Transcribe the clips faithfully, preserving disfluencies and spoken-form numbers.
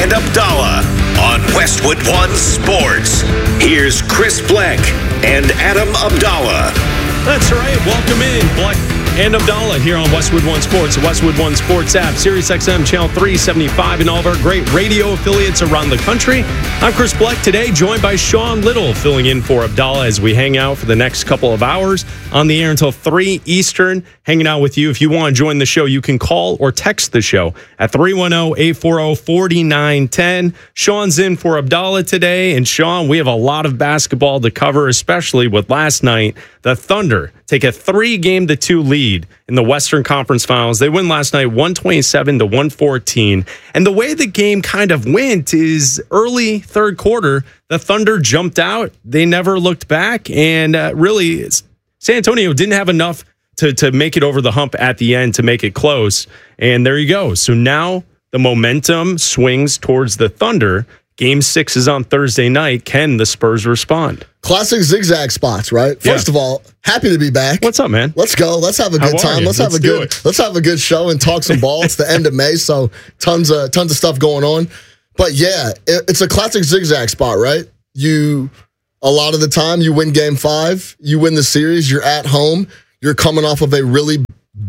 And Abdallah on Westwood One Sports. Here's Chris Bleck and Adam Abdallah. That's right. Welcome in, Bleck and Abdallah here on Westwood One Sports, the Westwood One Sports app, Sirius X M Channel three seventy-five, and all of our great radio affiliates around the country. I'm Chris Bleck today, joined by Sean Little, filling in for Abdallah as we hang out for the next couple of hours on the air until three Eastern, hanging out with you. If you want to join the show, you can call or text the show at three one zero, eight four zero, four nine one zero. Sean's in for Abdallah today, and Sean, we have a lot of basketball to cover, especially with last night. The Thunder take a three-game to two lead in the Western Conference Finals. They win last night one twenty-seven to one fourteen. And the way the game kind of went is early third quarter, the Thunder jumped out. They never looked back. And uh, really, San Antonio didn't have enough to, to make it over the hump at the end to make it close. And there you go. So now the momentum swings towards the Thunder. Game six is on Thursday night. Can the Spurs respond? Classic zigzag spots, right? First Yeah. of all, happy to be back. What's up, man? Let's go. Let's have a How good are time. you? Let's, Let's have a do good it. let's have a good show and talk some ball. It's the end of May, so tons of tons of stuff going on. But yeah, it, it's a classic zigzag spot, right? You a lot of the time you win game five, you win the series, you're at home, you're coming off of a really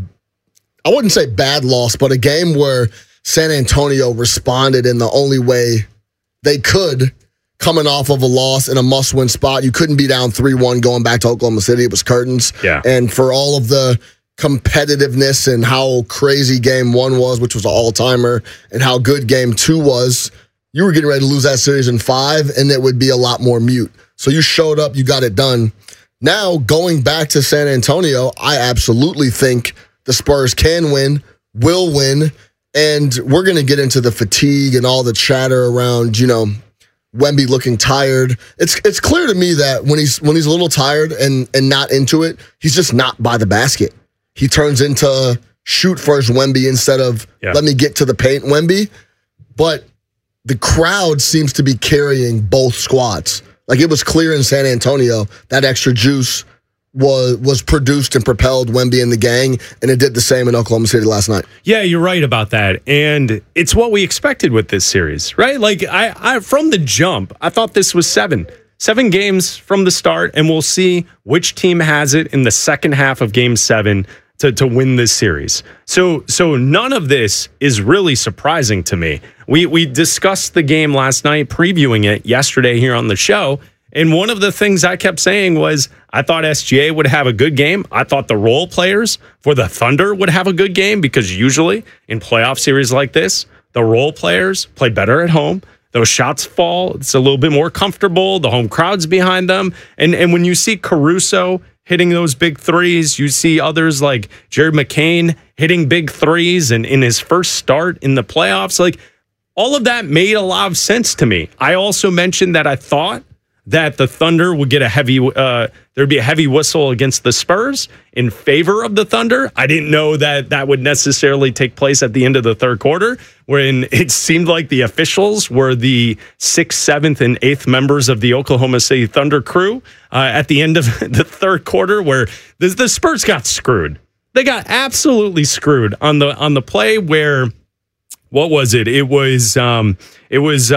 I wouldn't say bad loss, but a game where San Antonio responded in the only way they could, coming off of a loss in a must-win spot. You couldn't be down three one going back to Oklahoma City. It was curtains. Yeah. And for all of the competitiveness and how crazy game one was, which was an all-timer, and how good game two was, you were getting ready to lose that series in five, and it would be a lot more mute. So you showed up, you got it done. Now, going back to San Antonio, I absolutely think the Spurs can win, will win, and we're going to get into the fatigue and all the chatter around, you know, Wemby looking tired. It's it's clear to me that when he's when he's a little tired and and not into it, he's just not by the basket. He turns into shoot first Wemby instead of Yeah. let me get to the paint Wemby. But the crowd seems to be carrying both squads. Like, it was clear in San Antonio that extra juice was was produced and propelled Wemby and the gang, and it did the same in Oklahoma City last night. Yeah, you're right about that. And it's what we expected with this series, right? Like, I, I from the jump, I thought this was seven. Seven games from the start, and we'll see which team has it in the second half of game seven to, to win this series. So so none of this is really surprising to me. We we discussed the game last night, previewing it yesterday here on the show. And one of the things I kept saying was I thought S G A would have a good game. I thought the role players for the Thunder would have a good game, because usually in playoff series like this, the role players play better at home. Those shots fall. It's a little bit more comfortable. The home crowd's behind them. And, and when you see Caruso hitting those big threes, you see others like Jared McCain hitting big threes and in his first start in the playoffs, like, all of that made a lot of sense to me. I also mentioned that I thought that the Thunder would get a heavy, uh, there'd be a heavy whistle against the Spurs in favor of the Thunder. I didn't know that that would necessarily take place at the end of the third quarter, wherein it seemed like the officials were the sixth, seventh, and eighth members of the Oklahoma City Thunder crew uh, at the end of the third quarter, where the, the Spurs got screwed. They got absolutely screwed on the on the play where. What was it? It was, um, it was.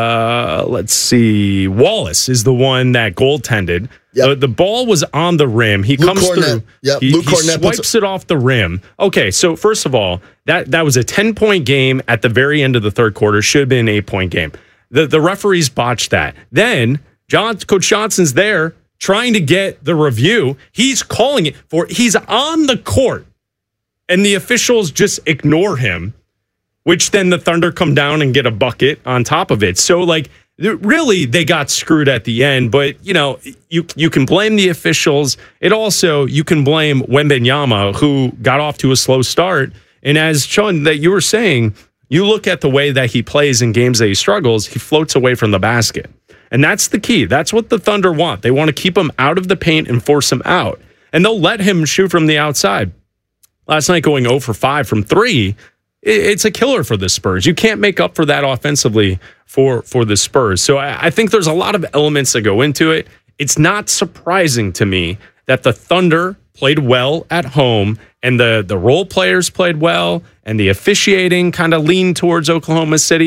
Uh, let's see. Wallace is the one that goaltended. Yep. The, the ball was on the rim. He Luke comes Cornett. through. Yep. He, Luke he Cornett puts swipes it off the rim. Okay, so first of all, that that was a ten-point game at the very end of the third quarter. Should have been an eight-point game. The the referees botched that. Then John, Coach Johnson's there trying to get the review. He's calling it for. He's on the court, and the officials just ignore him. Which then the Thunder come down and get a bucket on top of it. So, like, really, they got screwed at the end. But, you know, you you can blame the officials. It also, you can blame Wembanyama, who got off to a slow start. And as Sean, that you were saying, you look at the way that he plays in games that he struggles, he floats away from the basket. And that's the key. That's what the Thunder want. They want to keep him out of the paint and force him out. And they'll let him shoot from the outside. Last night, going zero for five from three, it's a killer for the Spurs. You can't make up for that offensively for, for the Spurs. So I, I think there's a lot of elements that go into it. It's not surprising to me that the Thunder played well at home and the, the role players played well and the officiating kind of leaned towards Oklahoma City.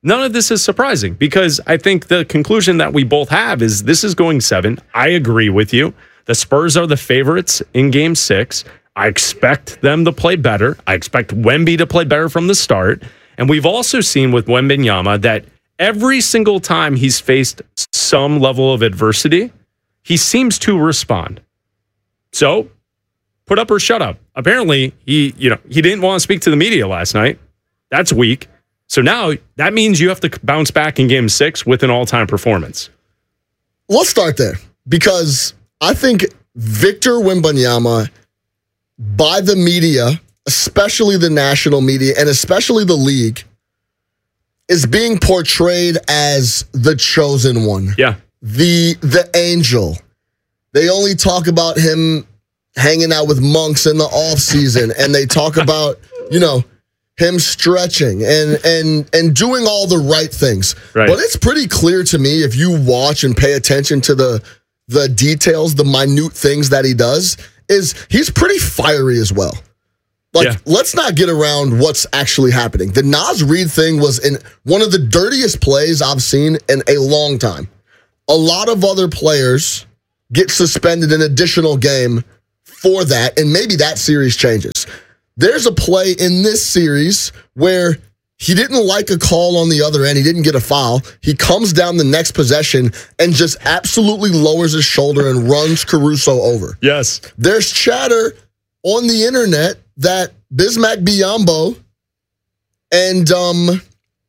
none of this is surprising because I think the conclusion that we both have is this is going seven. I agree with you. The Spurs are the favorites in game six. I expect them to play better. I expect Wemby to play better from the start. And we've also seen with Wembanyama that every single time he's faced some level of adversity, he seems to respond. So, put up or shut up. Apparently, he, you know, he didn't want to speak to the media last night. That's weak. So now that means you have to bounce back in game six with an all-time performance. Let's start there because I think Victor Wembanyama, by the media, especially the national media and especially the league, is being portrayed as the chosen one. Yeah. The the angel. They only talk about him hanging out with monks in the off season, and they talk about, you know, him stretching and and and doing all the right things. Right. But it's pretty clear to me if you watch and pay attention to the the details, the minute things that he does, is he's pretty fiery as well. Like, yeah. Let's not get around what's actually happening. The Naz Reid thing was in one of the dirtiest plays I've seen in a long time. A lot of other players get suspended an additional game for that, and maybe that series changes. There's a play in this series where he didn't like a call on the other end. He didn't get a foul. He comes down the next possession and just absolutely lowers his shoulder and runs Caruso over. Yes. There's chatter on the internet that Bismack Biyombo and um,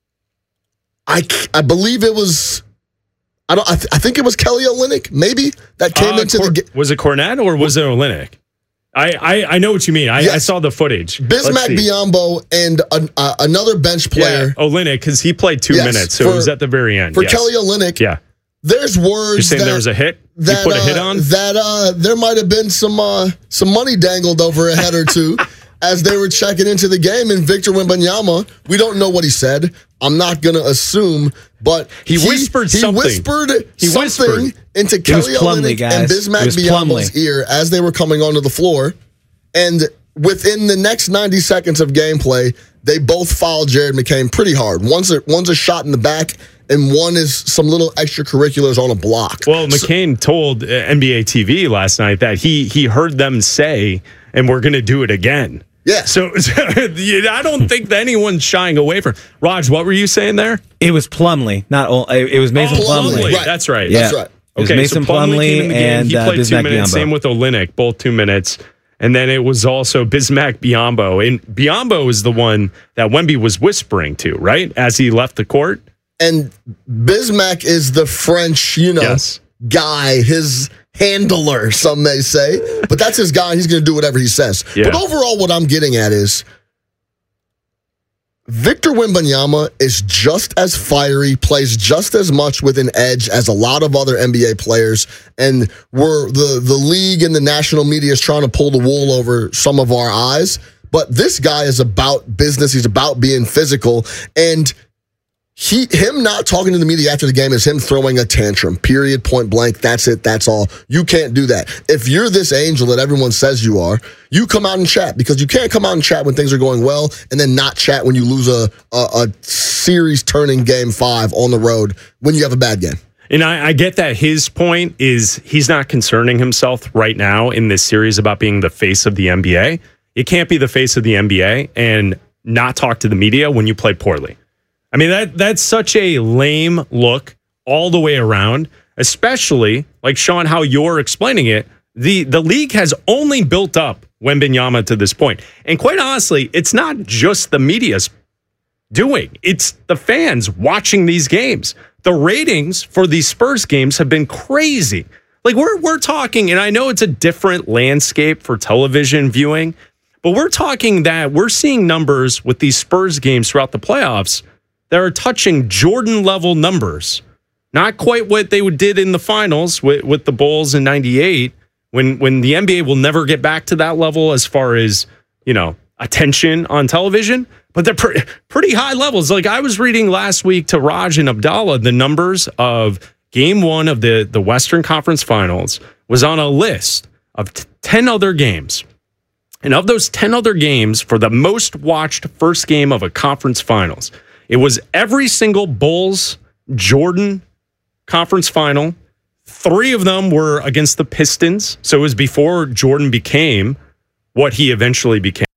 I, I believe it was... I don't. I, th- I think it was Kelly Olynyk, maybe, that came uh, into Cor- the game. Was it Cornette or was it Olynyk? I, I, I know what you mean. I, yes. I saw the footage. Bismack Biyombo and a, uh, another bench player. Yeah, Olynyk, because he played two yes, minutes, so for, it was at the very end. For yes. Kelly Olynyk, yeah. There's words You're saying that, there was a hit? That, you put a uh, hit on? That uh, there might have been some uh, some money dangled over a head or two as they were checking into the game. And Victor Wembanyama, we don't know what he said. I'm not going to assume, but he, he whispered he something. Whispered he something whispered. into Kelly Olynyk and Bismack Biyombo's ear as they were coming onto the floor. And within the next ninety seconds of gameplay, they both fouled Jared McCain pretty hard. One's a, one's a shot in the back, and one is some little extracurriculars on a block. Well, McCain so, told N B A T V last night that he he heard them say, and we're going to do it again. Yeah. So, I don't think that anyone's shying away from. Raj, what were you saying there? It was Plumlee, not it was Mason oh, Plumlee. Plumlee. Right. That's right. Yeah. That's right. It was okay, Mason so Plumlee, Plumlee came in the game. and he played uh, two Bismack minutes. Biyombo. Same with Olynyk, both two minutes. And then it was also Bismack Biyombo. And Biyombo is the one that Wemby was whispering to, right? As he left the court. And Bismack is the French, you know, yes. guy, his handler, some may say. But that's his guy, and he's going to do whatever he says. Yeah. But overall, what I'm getting at is Victor Wembanyama is just as fiery, plays just as much with an edge as a lot of other N B A players, and we're the, the league and the national media is trying to pull the wool over some of our eyes. But this guy is about business. He's about being physical, and He, him not talking to the media after the game is him throwing a tantrum, period, point blank. That's it. That's all. You can't do that. If you're this angel that everyone says you are, you come out and chat, because you can't come out and chat when things are going well and then not chat when you lose a, a, a series-turning game five on the road when you have a bad game. And I, I get that his point is he's not concerning himself right now in this series about being the face of the N B A. You can't be the face of the N B A and not talk to the media when you play poorly. I mean, that that's such a lame look all the way around, especially, like, Sean, how you're explaining it. The the league has only built up Wembanyama to this point. And quite honestly, it's not just the media's doing. It's the fans watching these games. The ratings for these Spurs games have been crazy. Like, we're we're talking, and I know it's a different landscape for television viewing, but we're talking that we're seeing numbers with these Spurs games throughout the playoffs that are touching Jordan-level numbers. Not quite what they did in the finals with, with the Bulls in ninety-eight, when, when the N B A will never get back to that level as far as, you know, attention on television, but they're pre- pretty high levels. Like, I was reading last week to Raj and Abdallah, the numbers of game one of the, the Western Conference Finals was on a list of t- ten other games. And of those ten other games, for the most watched first game of a conference finals, It was every single Bulls Jordan conference final. Three of them were against the Pistons. So it was before Jordan became what he eventually became.